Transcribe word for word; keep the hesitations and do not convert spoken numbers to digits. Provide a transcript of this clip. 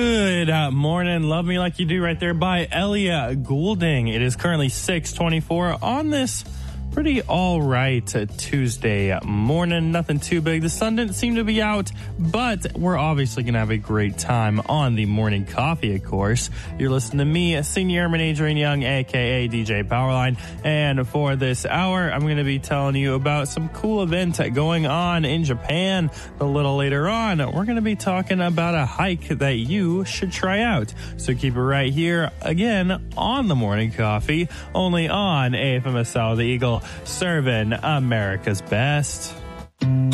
Good uh, morning. Love Me Like You Do right there by Elia Goulding. It is currently six twenty-four on this pretty all right uh, Tuesday morning. Nothing too big. The sun didn't seem to be out, but we're obviously going to have a great time on the morning coffee, of course. You're listening to me, Senior Airman Adrian Young, a k a. D J Powerline. And for this hour, I'm going to be telling you about some cool event going on in Japan. A little later on, we're going to be talking about a hike that you should try out. So keep it right here, again, on the morning coffee, only on A F M S L, the Eagle, serving America's best.